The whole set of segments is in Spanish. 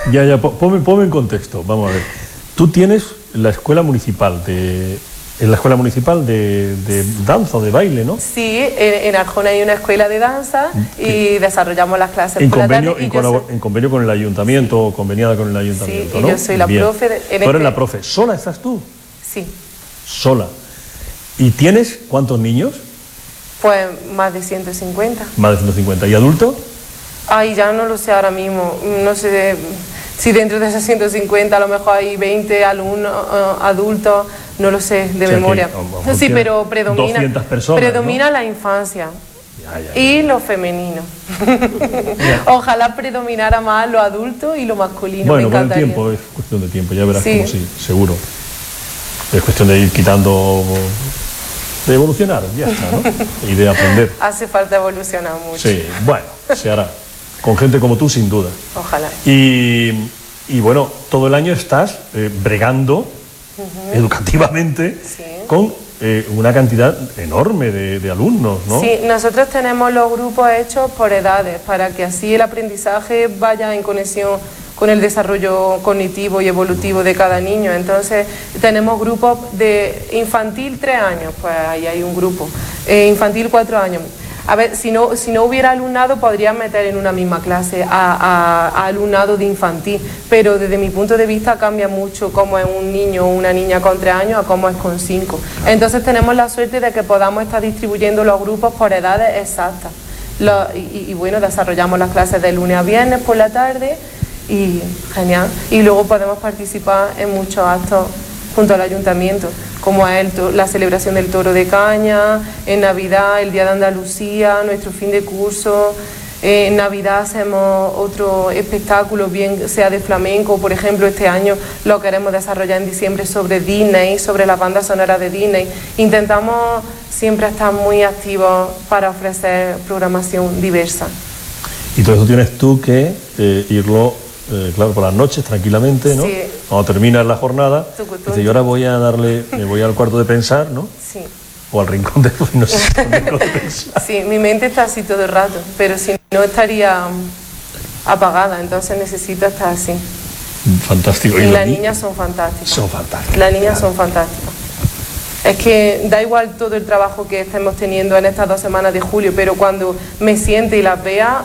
Ya, ponme en contexto, vamos a ver. Tú tienes la escuela municipal de danza o de baile, ¿no? Sí, en Arjona hay una escuela de danza y desarrollamos las clases en por convenio, la tarde. en convenio con el ayuntamiento, sí. Conveniada con el ayuntamiento, sí, ¿no? Y yo soy la profe. Tú eres la profe. ¿Sola estás tú? Sí. Sola. ¿Y tienes cuántos niños? Pues más de 150. Más de 150. ¿Y adultos? Ay, ya no lo sé ahora mismo. No sé si dentro de esos 150 a lo mejor hay 20 alumnos adultos. No lo sé de memoria. Sí, pero predomina 200 personas, predomina, ¿no? La infancia. Y lo femenino. Ojalá predominara más lo adulto y lo masculino. Bueno, con el tiempo, es cuestión de tiempo, ya verás cómo sí, seguro. Es cuestión de ir quitando, de evolucionar, ya está, ¿no? Y de aprender. Hace falta evolucionar mucho. Sí, bueno, se hará. Con gente como tú, sin duda. Ojalá. Y bueno, todo el año estás bregando educativamente con una cantidad enorme de alumnos, ¿no? Sí, nosotros tenemos los grupos hechos por edades, para que así el aprendizaje vaya en conexión con el desarrollo cognitivo y evolutivo de cada niño. Entonces tenemos grupos de infantil 3 años, pues ahí hay un grupo, infantil 4 años. A ver, si no hubiera alumnado, podrían meter en una misma clase a alumnado de infantil, pero desde mi punto de vista cambia mucho cómo es un niño o una niña con 3 años a cómo es con 5. Entonces tenemos la suerte de que podamos estar distribuyendo los grupos por edades exactas. Y bueno, desarrollamos las clases de lunes a viernes por la tarde y genial. Y luego podemos participar en muchos actos junto al ayuntamiento, como es la celebración del Toro de Caña, en Navidad, el Día de Andalucía, nuestro fin de curso. En Navidad hacemos otro espectáculo, bien sea de flamenco, por ejemplo, este año lo queremos desarrollar en diciembre sobre Disney, sobre la banda sonora de Disney. Intentamos siempre estar muy activos para ofrecer programación diversa. Y todo eso tienes tú que irlo, claro, por las noches, tranquilamente, ¿no? Sí. Cuando terminas la jornada, dice, yo ahora me voy al cuarto de pensar, ¿no? Sí. O al rincón de, no sé, al rincón de pensar. Sí, mi mente está así todo el rato, pero si no estaría apagada, entonces necesito estar así. Fantástico. Y las niñas son fantásticas. Son fantásticas. Las niñas son fantásticas. Es que da igual todo el trabajo que estemos teniendo en estas 2 semanas de julio, pero cuando me siente y las vea,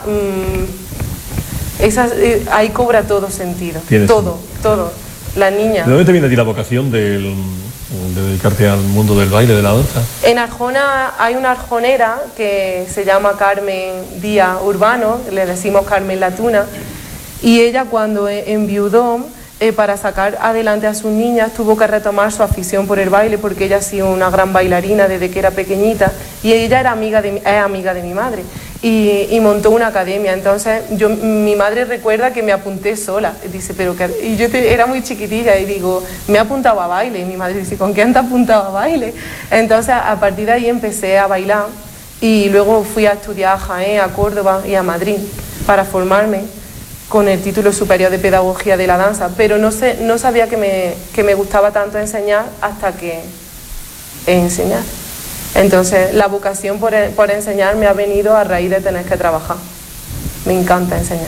ahí cobra todo sentido. Todo. La niña. ¿De dónde te viene a ti la vocación de dedicarte al mundo del baile, de la danza? En Arjona hay una arjonera que se llama Carmen Díaz Urbano, le decimos Carmen la Tuna, y ella cuando enviudó, para sacar adelante a sus niñas, tuvo que retomar su afición por el baile, porque ella ha sido una gran bailarina desde que era pequeñita, y ella es amiga de mi madre. Y montó una academia. Entonces mi madre recuerda que me apunté sola, dice, y yo era muy chiquitilla y digo, me he apuntado a baile, y mi madre dice, ¿con quién te has apuntado a baile? Entonces a partir de ahí empecé a bailar y luego fui a estudiar a Jaén, a Córdoba y a Madrid para formarme con el título superior de Pedagogía de la Danza, pero no sabía que me gustaba tanto enseñar hasta que enseñar. Entonces, la vocación por enseñar me ha venido a raíz de tener que trabajar. Me encanta enseñar.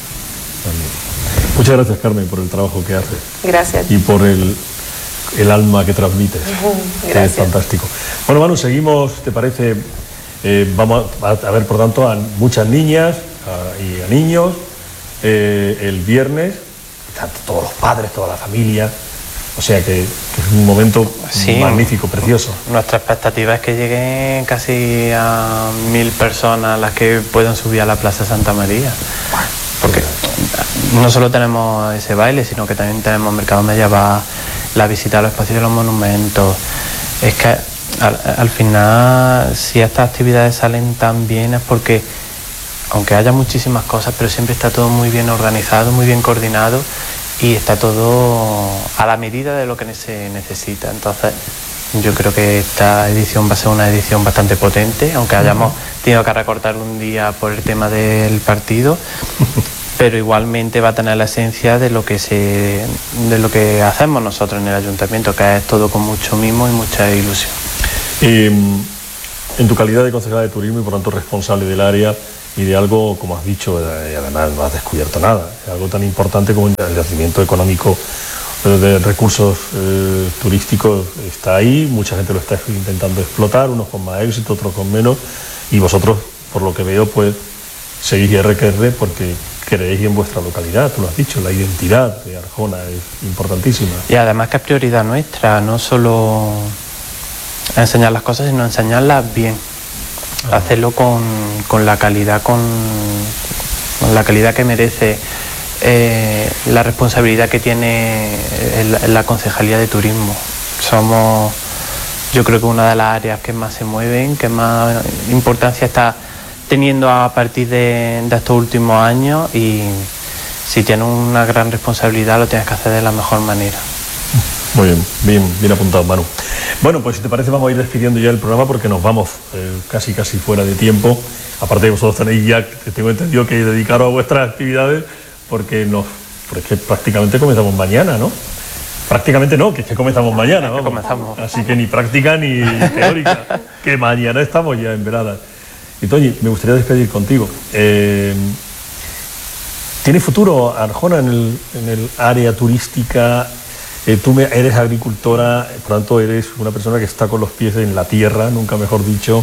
Muchas gracias, Carmen, por el trabajo que haces. Gracias. Y por el alma que transmites. Gracias. Es fantástico. Bueno, Manu, seguimos, ¿te parece? Vamos a ver, por tanto, a muchas niñas y a niños el viernes, todos los padres, toda la familia. O sea que es un momento magnífico, precioso. Nuestra expectativa es que lleguen casi a 1000 personas las que puedan subir a la Plaza Santa María. Porque no solo tenemos ese baile, sino que también tenemos Mercado Medieval, la visita a los espacios de los monumentos. Es que al final, si estas actividades salen tan bien, es porque, aunque haya muchísimas cosas, pero siempre está todo muy bien organizado, muy bien coordinado, y está todo a la medida de lo que se necesita. Entonces yo creo que esta edición va a ser una edición bastante potente, aunque hayamos tenido que recortar un día por el tema del partido, pero igualmente va a tener la esencia de lo que hacemos nosotros en el ayuntamiento, que es todo con mucho mimo y mucha ilusión. En tu calidad de concejala de turismo y por tanto responsable del área, y de algo, como has dicho, y además no has descubierto nada, es algo tan importante como el yacimiento económico de recursos turísticos está ahí, mucha gente lo está intentando explotar, unos con más éxito, otros con menos, y vosotros, por lo que veo, pues seguís RQR porque creéis en vuestra localidad, tú lo has dicho, la identidad de Arjona es importantísima. Y además que es prioridad nuestra, no solo enseñar las cosas, sino enseñarlas bien, hacerlo con la calidad, con la calidad que merece, la responsabilidad que tiene la Concejalía de Turismo. Somos, yo creo que una de las áreas que más se mueven, que más importancia está teniendo a partir de estos últimos años, y si tienes una gran responsabilidad lo tienes que hacer de la mejor manera. Muy bien apuntado, Manu. Bueno, pues si te parece vamos a ir despidiendo ya el programa porque nos vamos casi fuera de tiempo. Aparte de vosotros tenéis ya, tengo entendido, que dedicaros a vuestras actividades porque es que prácticamente comenzamos mañana, ¿no? Prácticamente no, que es que comenzamos mañana, vamos. Comenzamos. Así que ni práctica ni teórica, que mañana estamos ya en veradas. Y Toñi, me gustaría despedir contigo. ¿Tiene futuro Arjona en el área turística? Tú eres agricultora, por tanto eres una persona que está con los pies en la tierra, nunca mejor dicho.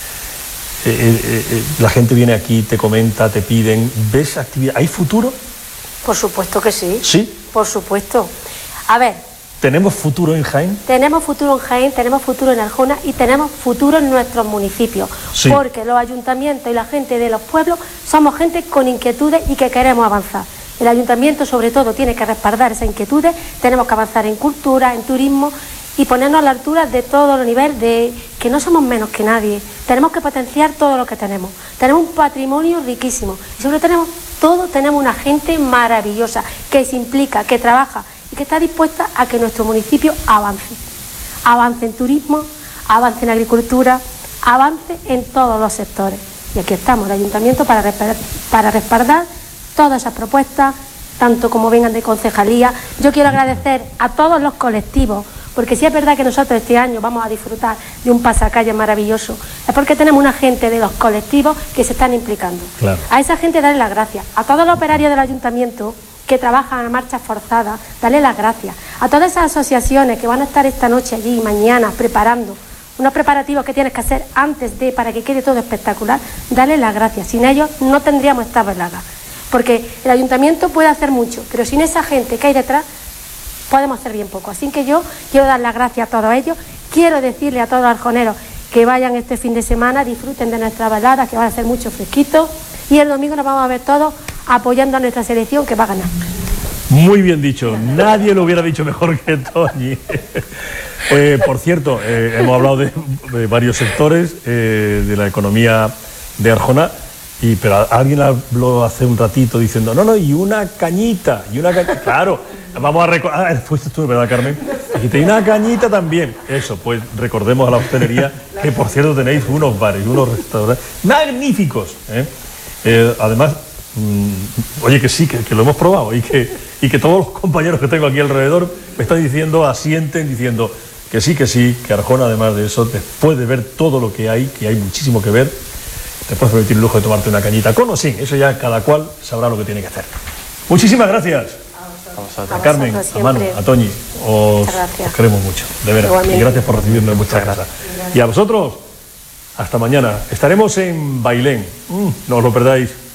La gente viene aquí, te comenta, te piden. ¿Ves actividad? ¿Hay futuro? Por supuesto que sí. ¿Sí? Por supuesto. A ver. ¿Tenemos futuro en Jaén? Tenemos futuro en Jaén, tenemos futuro en Arjona y tenemos futuro en nuestros municipios. Sí. Porque los ayuntamientos y la gente de los pueblos somos gente con inquietudes y que queremos avanzar. El ayuntamiento sobre todo tiene que respaldar esas inquietudes, tenemos que avanzar en cultura, en turismo y ponernos a la altura de todos los niveles, de que no somos menos que nadie. Tenemos que potenciar todo lo que tenemos. Tenemos un patrimonio riquísimo y sobre todo tenemos una gente maravillosa que se implica, que trabaja y que está dispuesta a que nuestro municipio avance. Avance en turismo, avance en agricultura, avance en todos los sectores. Y aquí estamos, el ayuntamiento, para respaldar todas esas propuestas, tanto como vengan de concejalía. Yo quiero agradecer a todos los colectivos, porque sí es verdad que nosotros este año vamos a disfrutar de un pasacalle maravilloso, es porque tenemos una gente de los colectivos que se están implicando. Claro. A esa gente darle las gracias, a todos los operarios del ayuntamiento que trabajan a marchas forzadas, darle las gracias, a todas esas asociaciones que van a estar esta noche allí y mañana preparando unos preparativos que tienes que hacer antes de, para que quede todo espectacular, darle las gracias. Sin ellos no tendríamos esta velada. Porque el ayuntamiento puede hacer mucho, pero sin esa gente que hay detrás podemos hacer bien poco. Así que yo quiero dar las gracias a todos ellos. Quiero decirle a todos los arjoneros que vayan este fin de semana, disfruten de nuestra velada, que van a ser mucho fresquito. Y el domingo nos vamos a ver todos apoyando a nuestra selección, que va a ganar. Muy bien dicho. Nadie lo hubiera dicho mejor que Toñi. Por cierto, hemos hablado de varios sectores de la economía de Arjona. Pero alguien habló hace un ratito diciendo, no, y una cañita, claro, vamos a recordar, fuiste tú, ¿verdad, Carmen? Dijiste, y una cañita también. Eso, pues recordemos a la hostelería, que por cierto tenéis unos bares, unos restaurantes magníficos, además, oye, que sí, que lo hemos probado y que todos los compañeros que tengo aquí alrededor me están diciendo, asienten, diciendo que sí, que Arjona, además de eso, después de ver todo lo que hay muchísimo que ver, te puedes permitir el lujo de tomarte una cañita con o sin, eso ya cada cual sabrá lo que tiene que hacer. Muchísimas gracias a Carmen, a Manu, a Toñi, os queremos mucho, de veras, y gracias por recibirnos en vuestra casa. Y a vosotros, hasta mañana, estaremos en Bailén, no os lo perdáis.